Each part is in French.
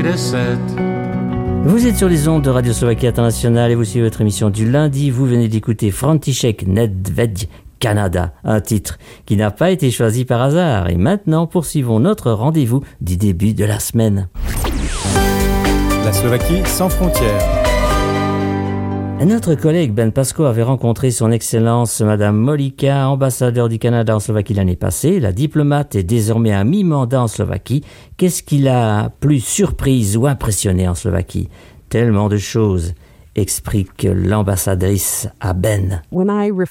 cassette. Vous êtes sur les ondes de Radio Slovaquie Internationale et vous suivez votre émission du lundi. Vous venez d'écouter František Nedvěd, Canada, un titre qui n'a pas été choisi par hasard. Et maintenant, poursuivons notre rendez-vous du début de la semaine. La Slovaquie sans frontières. Notre collègue Ben Pasco avait rencontré son Excellence Madame Molika, ambassadeur du Canada en Slovaquie l'année passée. La diplomate est désormais à mi-mandat en Slovaquie. Qu'est-ce qui l'a plus surprise ou impressionnée en Slovaquie ? Tellement de choses, explique l'ambassadrice à Ben. Quand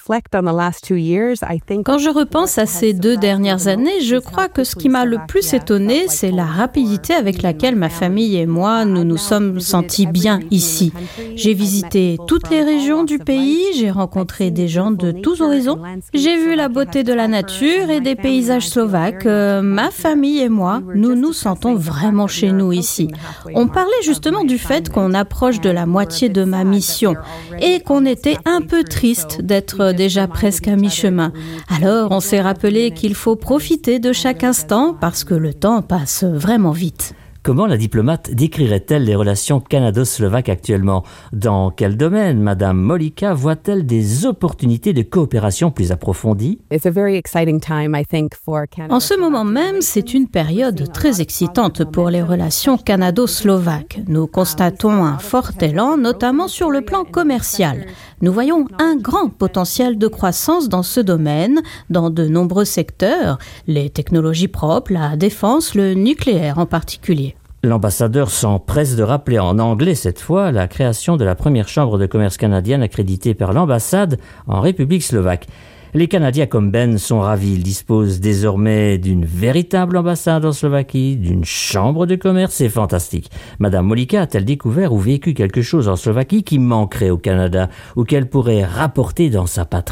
je repense à ces 2 dernières années, je crois que ce qui m'a le plus étonnée, c'est la rapidité avec laquelle ma famille et moi, nous nous sommes sentis bien ici. J'ai visité toutes les régions du pays, j'ai rencontré des gens de tous horizons, j'ai vu la beauté de la nature et des paysages slovaques. Ma famille et moi, nous nous sentons vraiment chez nous ici. On parlait justement du fait qu'on approche de la moitié de ma mission et qu'on était un peu triste d'être déjà presque à mi-chemin. Alors on s'est rappelé qu'il faut profiter de chaque instant parce que le temps passe vraiment vite. Comment la diplomate décrirait-elle les relations canado-slovaques actuellement ? Dans quel domaine Madame Molika voit-elle des opportunités de coopération plus approfondies ? En ce moment même, c'est une période très excitante pour les relations canado-slovaques. Nous constatons un fort élan, notamment sur le plan commercial. Nous voyons un grand potentiel de croissance dans ce domaine, dans de nombreux secteurs, les technologies propres, la défense, le nucléaire en particulier. L'ambassadeur s'empresse de rappeler en anglais cette fois la création de la première chambre de commerce canadienne accréditée par l'ambassade en République slovaque. Les Canadiens comme Ben sont ravis. Ils disposent désormais d'une véritable ambassade en Slovaquie, d'une chambre de commerce. C'est fantastique. Madame Molika a-t-elle découvert ou vécu quelque chose en Slovaquie qui manquerait au Canada ou qu'elle pourrait rapporter dans sa patrie ?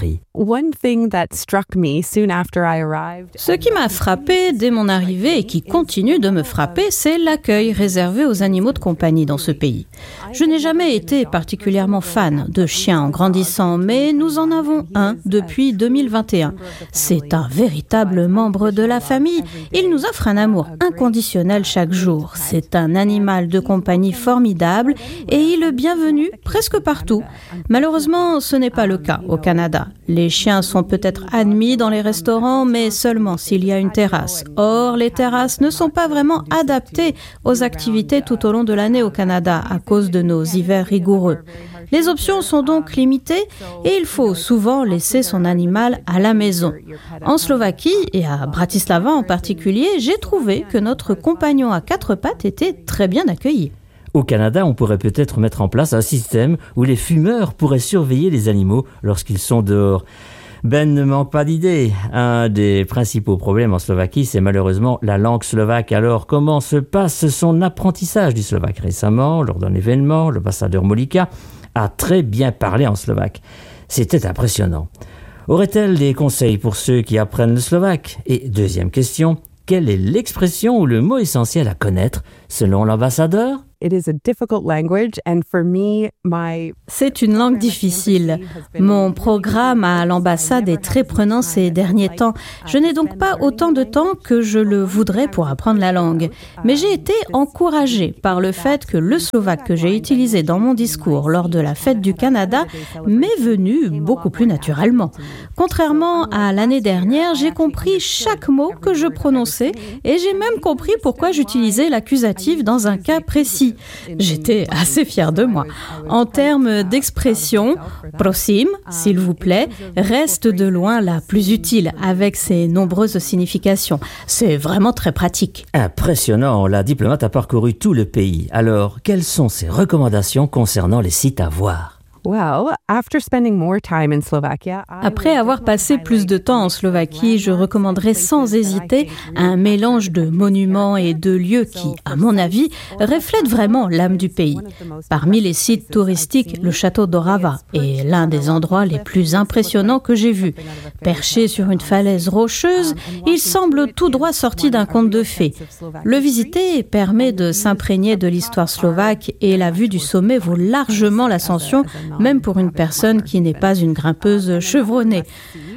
Ce qui m'a frappé dès mon arrivée et qui continue de me frapper, c'est l'accueil réservé aux animaux de compagnie dans ce pays. Je n'ai jamais été particulièrement fan de chiens en grandissant, mais nous en avons un depuis 2021. C'est un véritable membre de la famille. Il nous offre un amour inconditionnel chaque jour. C'est un animal de compagnie formidable et il est bienvenu presque partout. Malheureusement, ce n'est pas le cas au Canada. Les chiens sont peut-être admis dans les restaurants, mais seulement s'il y a une terrasse. Or, les terrasses ne sont pas vraiment adaptées aux activités tout au long de l'année au Canada à cause de nos hivers rigoureux. Les options sont donc limitées et il faut souvent laisser son animal à la maison. En Slovaquie et à Bratislava en particulier, j'ai trouvé que notre compagnon à 4 pattes était très bien accueilli. Au Canada, on pourrait peut-être mettre en place un système où les fumeurs pourraient surveiller les animaux lorsqu'ils sont dehors. Ben ne manque pas d'idées. Un des principaux problèmes en Slovaquie, c'est malheureusement la langue slovaque. Alors, comment se passe son apprentissage du slovaque ? Récemment, lors d'un événement, l'ambassadeur Molika a très bien parlé en slovaque. C'était impressionnant. Aurait-elle des conseils pour ceux qui apprennent le slovaque ? Et deuxième question, quelle est l'expression ou le mot essentiel à connaître selon l'ambassadeur ? C'est une langue difficile. Mon programme à l'ambassade est très prenant ces derniers temps. Je n'ai donc pas autant de temps que je le voudrais pour apprendre la langue. Mais j'ai été encouragée par le fait que le slovaque que j'ai utilisé dans mon discours lors de la fête du Canada m'est venu beaucoup plus naturellement. Contrairement à l'année dernière, j'ai compris chaque mot que je prononçais et j'ai même compris pourquoi j'utilisais l'accusatif dans un cas précis. J'étais assez fière de moi. En termes d'expression, prosím, s'il vous plaît, reste de loin la plus utile avec ses nombreuses significations. C'est vraiment très pratique. Impressionnant, la diplomate a parcouru tout le pays. Alors, quelles sont ses recommandations concernant les sites à voir ? Après avoir passé plus de temps en Slovaquie, je recommanderais sans hésiter un mélange de monuments et de lieux qui, à mon avis, reflètent vraiment l'âme du pays. Parmi les sites touristiques, le château d'Orava est l'un des endroits les plus impressionnants que j'ai vus. Perché sur une falaise rocheuse, il semble tout droit sorti d'un conte de fées. Le visiter permet de s'imprégner de l'histoire slovaque et la vue du sommet vaut largement l'ascension, même pour une personne qui n'est pas une grimpeuse chevronnée.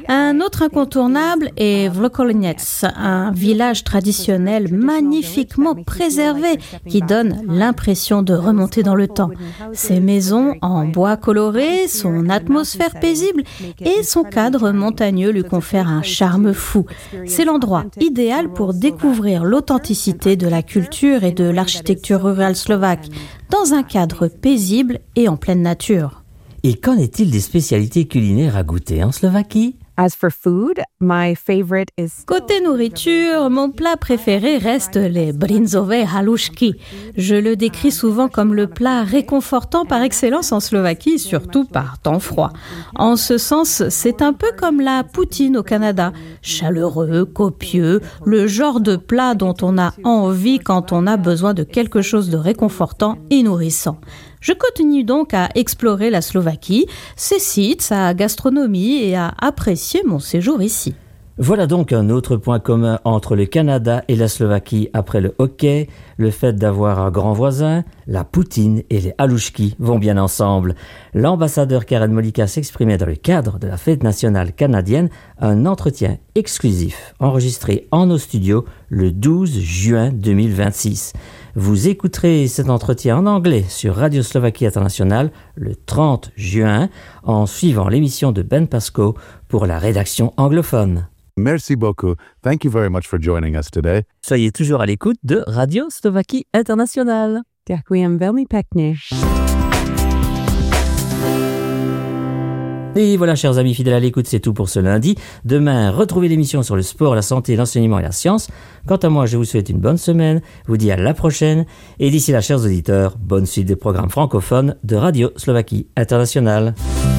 Un autre incontournable est Vlkolínec, un village traditionnel magnifiquement préservé qui donne l'impression de remonter dans le temps. Ses maisons en bois coloré, son atmosphère paisible et son cadre montagneux lui confèrent un charme fou. C'est l'endroit idéal pour découvrir l'authenticité de la culture et de l'architecture rurale slovaque, dans un cadre paisible et en pleine nature. Et qu'en est-il des spécialités culinaires à goûter en Slovaquie ? As for food, my favorite is... Côté nourriture, mon plat préféré reste les brinzové halušky. Je le décris souvent comme le plat réconfortant par excellence en Slovaquie, surtout par temps froid. En ce sens, c'est un peu comme la poutine au Canada. Chaleureux, copieux, le genre de plat dont on a envie quand on a besoin de quelque chose de réconfortant et nourrissant. Je continue donc à explorer la Slovaquie, ses sites, sa gastronomie et à apprécier mon séjour ici. Voilà donc un autre point commun entre le Canada et la Slovaquie après le hockey, le fait d'avoir un grand voisin, la poutine et les halušky vont bien ensemble. L'ambassadeur Karen Molíka s'exprimait dans le cadre de la fête nationale canadienne, un entretien exclusif enregistré en nos studios le 12 juin 2026. Vous écouterez cet entretien en anglais sur Radio Slovaquie Internationale le 30 juin en suivant l'émission de Ben Pasco pour la rédaction anglophone. Merci beaucoup. Thank you very much for joining us today. Soyez toujours à l'écoute de Radio Slovaquie Internationale. Ďakujem veľmi pekne. Et voilà, chers amis fidèles à l'écoute, c'est tout pour ce lundi. Demain, retrouvez l'émission sur le sport, la santé, l'enseignement et la science. Quant à moi, je vous souhaite une bonne semaine, vous dis à la prochaine. Et d'ici là, chers auditeurs, bonne suite des programmes francophones de Radio Slovaquie Internationale.